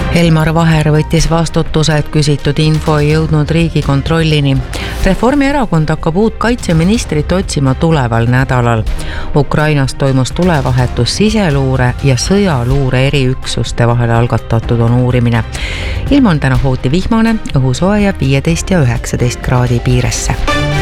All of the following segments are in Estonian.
Elmar Vaher võttis vastutuse, et küsitud info ei jõudnud Riigikontrollini. Reformierakond hakkab uut kaitseministrit otsima tuleval nädalal. Ukrainas toimus tulevahetus siseluure ja sõjaluure eriüksuste vahel algatatud on uurimine. Ilm on täna hooti vihmane, õhusoe jääb 15 ja 19 kraadi piiresse.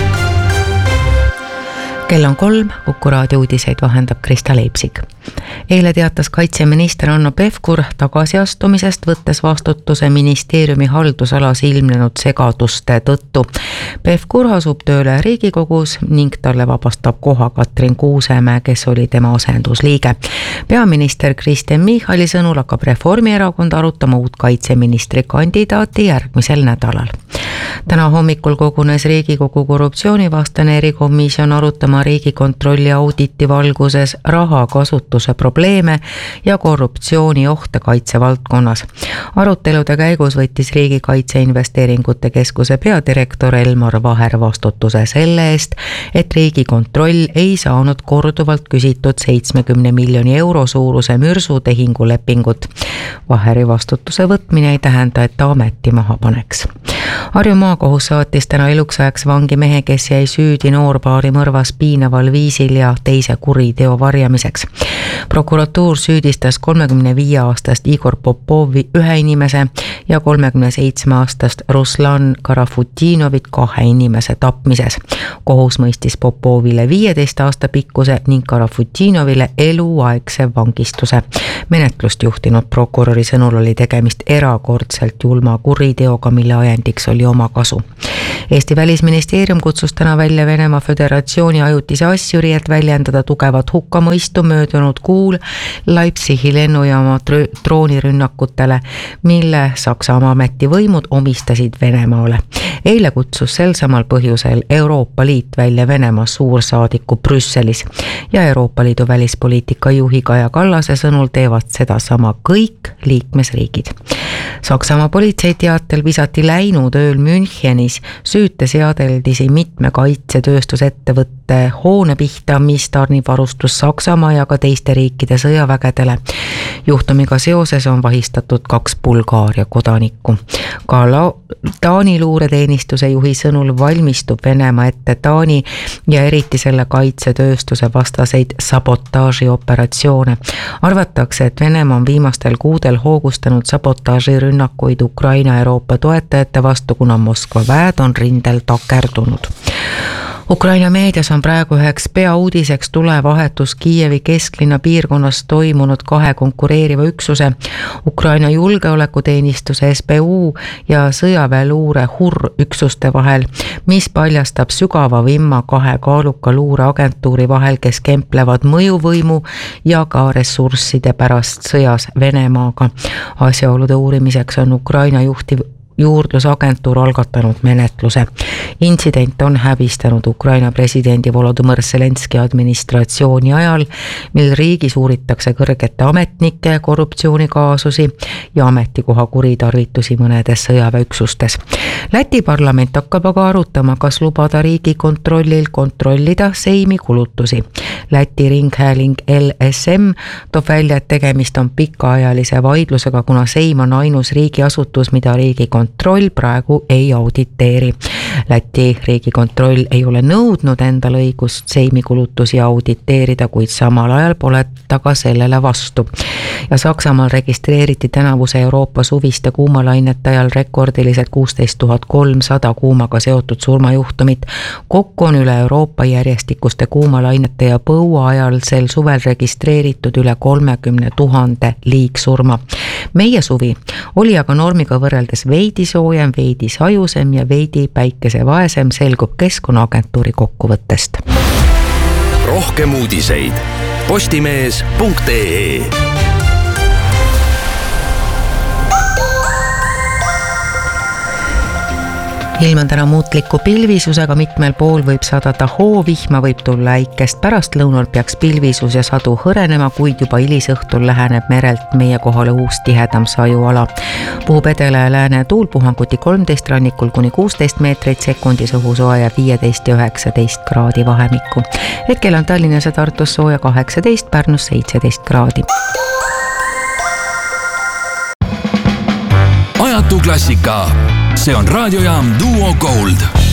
Kell on 3, Kuku raadio uudiseid vahendab Krista Leipsik. Eile teatas kaitseminister Hanno Pevkur tagasiastumisest, võttes vastutuse ministeeriumi haldusalas ilmnenud segaduste tõttu. Pevkur asub tööle Riigikogus ning talle vabastab koha Katrin Kuusemäe, kes oli tema asendusliige. Peaminister Kristen Michali sõnul hakkab Reformierakond arutama uut kaitseministri kandidaati järgmisel nädalal. Täna hommikul kogunes Riigikogu korruptsioonivastane erikomisjon arutama Riigikontrolli auditi valguses rahakasutuse probleeme ja korruptsiooni ohte kaitsevaldkonnas. Arutelude käigus võttis Riigikaitse Investeeringute Keskuse peadirektor Elmar Vaher vastutuse selle eest, et Riigikontroll ei saanud korduvalt küsitud 70 miljoni euro suuruse mürsutehingu lepingut. Vaheri vastutuse võtmine ei tähenda, et ta ameti maha paneks. Harju maakohus saatis täna eluks ajaks vangi mehe, kes jäi süüdi noorpaari mõrvas piinaval viisil ja teise kuriteo varjamiseks. Prokuratuur süüdistas 35-aastast Igor Popovi ühe inimese ja 37-aastast Ruslan Karafutinovit 2 inimese tapmises. Kohus mõistis Popovile 15 aasta pikkuse ning Karafutinovile eluaegse vangistuse. Menetlust juhtinud prokuröri sõnul oli tegemist erakordselt julma kuriteoga, mille ajendiks oli oma kasu. Eesti välisministeerium kutsus täna välja Venemaa Föderatsiooni ajutise asjuri, et väljendada tugevat hukkamõistu möödunud kuul Leipzigi lennujaama droonirünnakutele, mille Saksamaa ametivõimud omistasid Venemaale. Eile kutsus sel samal põhjusel Euroopa Liit välja Venemaa suursaadiku Brüsselis ja Euroopa Liidu välispoliitika juhi Kaja Kallase sõnul teevad seda sama kõik liikmesriigid. Saksamaa politsei teatel visati läinud ööl Münchenis süüteseadeldisi mitme kaitsetööstusettevõtte hoone pihta, mis tarnib varustus Saksamaa ja ka teiste riikide sõjavägedele. Juhtumiga seoses on vahistatud 2 Bulgaaria kodanikku. Ka Taani luureteenistuse juhi sõnul valmistub Venemaa ette Taani ja eriti selle kaitsetööstuse vastaseid sabotaažioperatsioone. Arvatakse, et Venemaa on viimastel kuudel hoogustanud sabotaažirünnakuid Ukraina Euroopa toetajate vastu, kuna Moskva väed on rindel takerdunud. Ukraina meedias on praegu üheks peauudiseks tulevahetus Kiievi kesklinna piirkonnas toimunud 2 konkureeriva üksuse, Ukraina julgeolekuteenistuse SBU ja sõjaväeluure HUR üksuste vahel, mis paljastab sügava vimma 2 kaaluka luureagentuuri vahel, kes kemplevad mõjuvõimu ja ka ressursside pärast sõjas Venemaaga. Asjaolude uurimiseks on Ukraina juhtiv juurdlusagentuur algatanud menetluse. Intsident on häbistanud Ukraina presidendi Volodõmõr Zelenski administratsiooni ajal, mil riigis uuritakse kõrgete ametnike korruptsioonikaasusi ja ametikoha kuritarvitusi mõnedes sõjaväeüksustes. Läti parlament hakkab aga arutama, kas lubada Riigikontrollil kontrollida Seimi kulutusi. Läti ringhääling LSM toob välja, et tegemist on pikaajalise vaidlusega, kuna Seim on ainus riigiasutus, mida Riigikontroll praegu ei auditeeri. Läti Riigikontroll ei ole nõudnud endale õigust Seimi kulutusi auditeerida, kuid samal ajal pole ta ka sellele vastu. Ja Saksamaal registreeriti tänavuse Euroopa suviste kuumalainete ajal rekordilised 16 300 kuumaga seotud surmajuhtumit. Kokku on üle Euroopa järjestikuste kuumalainete ja põua ajal sel suvel registreeritud üle 30 000 liigsurma. Meie suvi oli aga normiga võrreldes veidi soojem, veidi sajusem ja veidi päikesevaesem, selgub Keskkonnaagentuuri kokkuvõttest. Rohkem uudiseid postimees.ee. Ilm on täna muutliku pilvisusega, mitmel pool võib sadada hoovihma, võib tulla äikest. Pärastlõunal peaks pilvisus ja sadu hõrenema, kuid juba hilisõhtul läheneb merelt meie kohale uus tihedam sajuala. Puhub edela ja lääne tuul, puhanguti 13, rannikul kuni 16 meetrit sekundis, õhusoe ja 15 ja 19 kraadi vahemikku. Hetkel on Tallinnas ja Tartus sooja 18, Pärnus 17 kraadi. Tartu Klassika. See on raadiojaam Duo Gold.